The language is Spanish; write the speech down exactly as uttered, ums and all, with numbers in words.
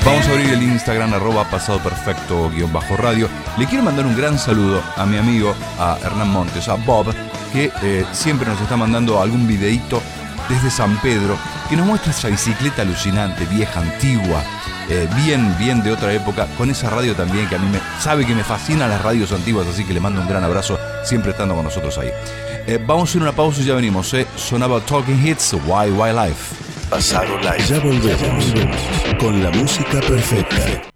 Vamos a abrir el Instagram, arroba pasado perfecto guión bajo radio. Le quiero mandar un gran saludo a mi amigo, a Hernán Montes, a Bob, que eh, siempre nos está mandando algún videíto desde San Pedro, que nos muestra esa bicicleta alucinante, vieja, antigua, eh, bien, bien de otra época, con esa radio también que a mí me sabe que me fascinan las radios antiguas, así que le mando un gran abrazo, siempre estando con nosotros ahí. Eh, vamos a hacer una pausa y ya venimos, eh. Sonaba Talking Hits, Why Why Life. Pasado Live. Ya volvemos con la música perfecta.